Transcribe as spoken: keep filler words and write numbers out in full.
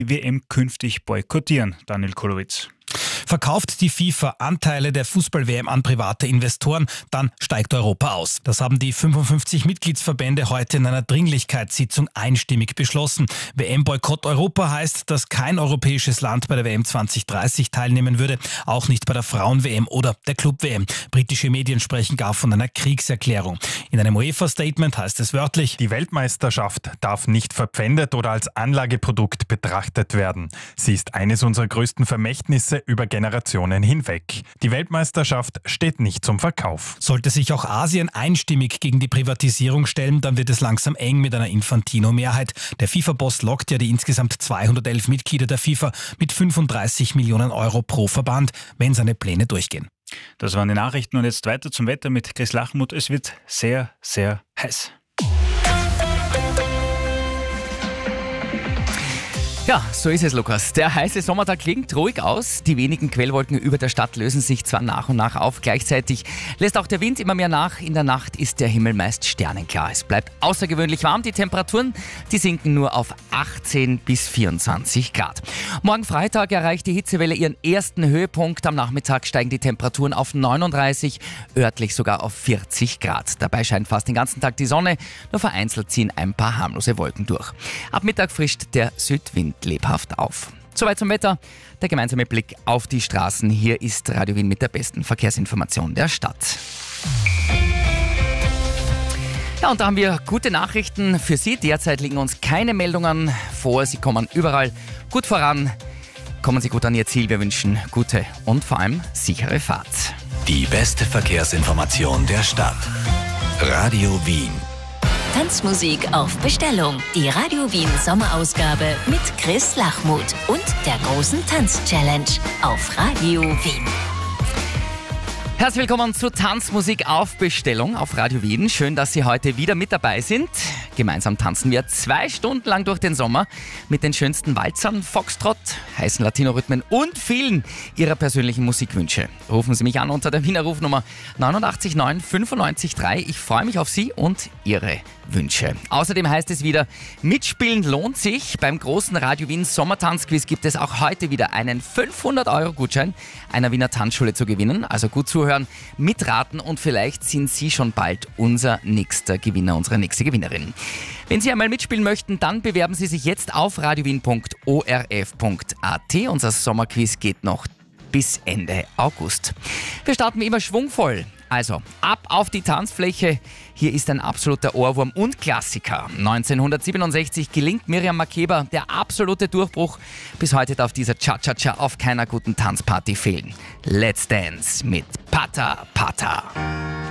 die W M künftig boykottieren. Daniel Kolowitz. Verkauft die FIFA Anteile der Fußball-W M an private Investoren, dann steigt Europa aus. Das haben die fünfundfünfzig Mitgliedsverbände heute in einer Dringlichkeitssitzung einstimmig beschlossen. W M-Boykott Europa heißt, dass kein europäisches Land bei der W M zwanzig dreißig teilnehmen würde, auch nicht bei der Frauen-W M oder der Club-W M. Britische Medien sprechen gar von einer Kriegserklärung. In einem UEFA-Statement heißt es wörtlich: Die Weltmeisterschaft darf nicht verpfändet oder als Anlageprodukt betrachtet werden. Sie ist eines unserer größten Vermächtnisse über Generationen hinweg. Die Weltmeisterschaft steht nicht zum Verkauf. Sollte sich auch Asien einstimmig gegen die Privatisierung stellen, dann wird es langsam eng mit einer Infantino-Mehrheit. Der FIFA-Boss lockt ja die insgesamt zweihundertelf Mitglieder der FIFA mit fünfunddreißig Millionen Euro pro Verband, wenn seine Pläne durchgehen. Das waren die Nachrichten und jetzt weiter zum Wetter mit Chris Lachmuth. Es wird sehr, sehr heiß. Ja, so ist es, Lukas. Der heiße Sommertag klingt ruhig aus. Die wenigen Quellwolken über der Stadt lösen sich zwar nach und nach auf. Gleichzeitig lässt auch der Wind immer mehr nach. In der Nacht ist der Himmel meist sternenklar. Es bleibt außergewöhnlich warm. Die Temperaturen, die sinken nur auf achtzehn bis vierundzwanzig Grad. Morgen Freitag erreicht die Hitzewelle ihren ersten Höhepunkt. Am Nachmittag steigen die Temperaturen auf neununddreißig, örtlich sogar auf vierzig Grad. Dabei scheint fast den ganzen Tag die Sonne. Nur vereinzelt ziehen ein paar harmlose Wolken durch. Ab Mittag frischt der Südwind lebhaft auf. Soweit zum Wetter. Der gemeinsame Blick auf die Straßen. Hier ist Radio Wien mit der besten Verkehrsinformation der Stadt. Ja, und da haben wir gute Nachrichten für Sie. Derzeit liegen uns keine Meldungen vor. Sie kommen überall gut voran. Kommen Sie gut an Ihr Ziel. Wir wünschen gute und vor allem sichere Fahrt. Die beste Verkehrsinformation der Stadt. Radio Wien. Tanzmusik auf Bestellung. Die Radio Wien Sommerausgabe mit Chris Lachmuth und der großen Tanz-Challenge auf Radio Wien. Herzlich willkommen zu Tanzmusik auf Bestellung auf Radio Wien. Schön, dass Sie heute wieder mit dabei sind. Gemeinsam tanzen wir zwei Stunden lang durch den Sommer mit den schönsten Walzern, Foxtrott, heißen Latino-Rhythmen und vielen Ihrer persönlichen Musikwünsche. Rufen Sie mich an unter der Wiener Rufnummer neun acht neun fünf neun drei. Ich freue mich auf Sie und Ihre Wünsche. Außerdem heißt es wieder, mitspielen lohnt sich. Beim großen Radio Wien Sommertanzquiz gibt es auch heute wieder einen fünfhundert Euro Gutschein einer Wiener Tanzschule zu gewinnen. Also gut zuhören, mitraten und vielleicht sind Sie schon bald unser nächster Gewinner, unsere nächste Gewinnerin. Wenn Sie einmal mitspielen möchten, dann bewerben Sie sich jetzt auf radiowien punkt o r f punkt a t. Unser Sommerquiz geht noch bis Ende August. Wir starten wie immer schwungvoll. Also, ab auf die Tanzfläche. Hier ist ein absoluter Ohrwurm und Klassiker. neunzehnhundertsiebenundsechzig gelingt Miriam Makeba der absolute Durchbruch. Bis heute darf dieser Cha-Cha-Cha auf keiner guten Tanzparty fehlen. Let's Dance mit Pata Pata.